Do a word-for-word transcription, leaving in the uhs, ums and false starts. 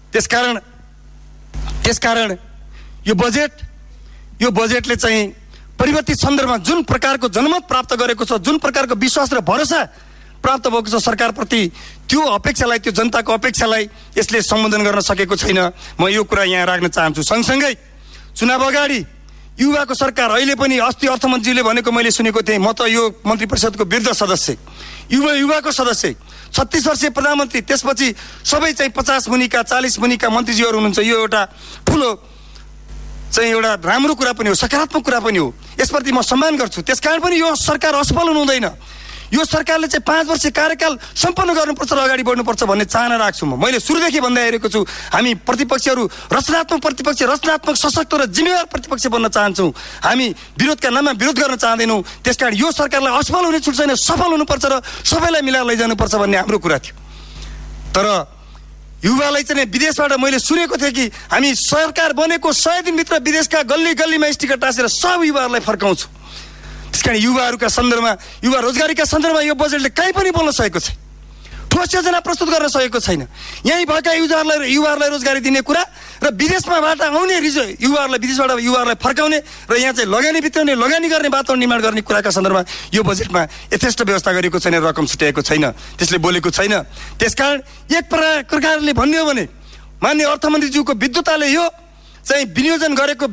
त्यसकारण त्यसकारण यो बजेट यो बजेटले चाहिँ परिवर्तित सन्दर्भमा जुन प्रकारको जनमत प्राप्त गरेको छ, जुन प्रकारको विश्वास र भरोसा प्राप्त भएको छ सरकारप्रति, त्यो अपेक्षालाई, त्यो जनताको अपेक्षालाई यसले सम्बोधन गर्न सकेको छैन। म यो कुरा यहाँ राख्न चाहन्छु। सँगसँगै चुनाव अगाडि युवाको सरकार, अहिले पनि अस्ति अर्थमन्त्रीले भनेको मैले सुनेको थिएँ, म त यो मन्त्री परिषदको वृद्ध सदस्य, युवा युवाको सदस्य, छत्तीस वर्षीय प्रधानमन्त्री, त्यसपछि सबै चाहिँ पचास मुनिका चालिस मुनिका मन्त्रीजीहरू हुनुहुन्छ। यो एउटा ठुलो चाहिँ एउटा राम्रो कुरा पनि हो, सकारात्मक कुरा पनि हो, यसप्रति म सम्मान गर्छु। त्यसकारण पनि यो सरकार असफल हुनु हुँदैन। यो सरकारले चाहिँ पाँच वर्ष कार्यकाल सम्पन्न गर्नुपर्छ र अगाडि बढ्नुपर्छ भन्ने चाहना राख्छु म। मैले सुरुदेखि भन्दै आइरहेको छु, हामी प्रतिपक्षहरू रचनात्मक प्रतिपक्ष, रचनात्मक सशक्त र जिम्मेवार प्रतिपक्ष बन्न चाहन्छौँ। हामी विरोधका नाममा विरोध गर्न चाहँदैनौँ। त्यसकारण यो सरकारलाई असफल हुने छुट छैन, सफल हुनुपर्छ र सबैलाई मिलाएर लैजानुपर्छ भन्ने हाम्रो कुरा थियो। तर युवालाई चाहिँ विदेशबाट मैले सुनेको थिएँ कि हामी सरकार बनेको सय दिनभित्र विदेशका गल्ली गल्लीमा स्टिकर टाँसेर सब युवाहरूलाई फर्काउँछु। त्यस कारण युवाहरूका सन्दर्भमा, युवा रोजगारीका सन्दर्भमा यो बजेटले कहीँ पनि बोल्न सकेको छैन, ठोस योजना प्रस्तुत गर्न सकेको छैन। यहीँ भएका युवाहरूलाई युवाहरूलाई रोजगारी दिने कुरा र विदेशमाबाट आउने रिजो युवाहरूलाई विदेशबाट युवाहरूलाई फर्काउने र यहाँ चाहिँ लगानी भित्राउने, लगानी गर्ने वातावरण निर्माण गर्ने कुराका सन्दर्भमा यो बजेटमा यथेष्ट व्यवस्था गरेको छैन, रकम छुट्याएको छैन, त्यसले बोलेको छैन। त्यसकारण एक प्रकारले भन्ने हो भने माननीय अर्थमन्त्रीज्यूको विद्वताले यो चाहिँ विनियोजन गरेको